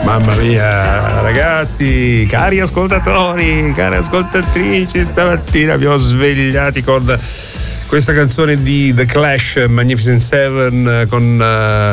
Mamma mia, ragazzi, cari ascoltatori, care ascoltatrici, stamattina vi ho svegliati con questa canzone di The Clash, Magnificent Seven, con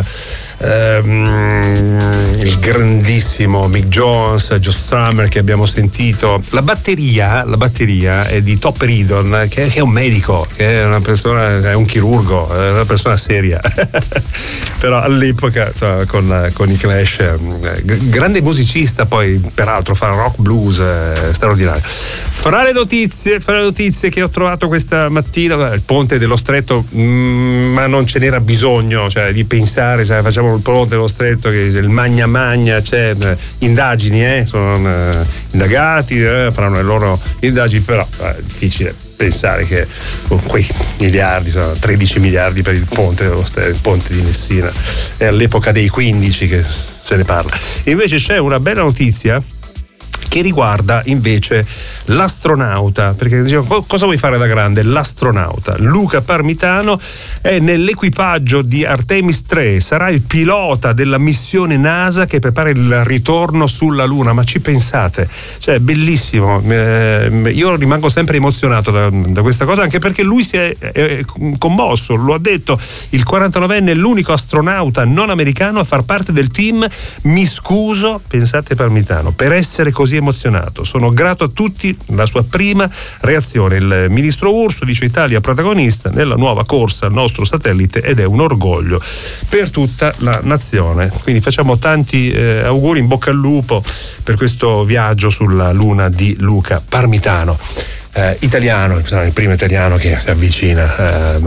il grandissimo Mick Jones, Joe Strummer che abbiamo sentito. La batteria è di Topper Headon, che è un medico, che è una persona, è un chirurgo, è una persona seria. Però all'epoca con i Clash, grande musicista, poi peraltro fa rock blues straordinario. Fra le notizie che ho trovato questa mattina, il ponte dello Stretto, ma non ce n'era bisogno, cioè di pensare, cioè, facciamo il ponte dello Stretto, che il magna c'è indagini, sono indagati, faranno le loro indagini, però è difficile pensare che con quei miliardi, sono 13 miliardi per il ponte dello Stretto, il ponte di Messina, è all'epoca dei 15 che se ne parla. Invece c'è una bella notizia che riguarda invece l'astronauta, perché diciamo, cosa vuoi fare da grande? L'astronauta Luca Parmitano è nell'equipaggio di Artemis 3, sarà il pilota della missione NASA che prepara il ritorno sulla Luna. Ma ci pensate? Cioè, bellissimo, io rimango sempre emozionato da questa cosa, anche perché lui si è commosso, lo ha detto, il 49enne è l'unico astronauta non americano a far parte del team. Mi scuso, pensate Parmitano, per essere così emozionato, sono grato a tutti. La sua prima reazione, il ministro Urso dice: Italia protagonista nella nuova corsa al nostro satellite ed è un orgoglio per tutta la nazione. Quindi facciamo tanti auguri, in bocca al lupo per questo viaggio sulla Luna di Luca Parmitano. Italiano, il primo italiano che si avvicina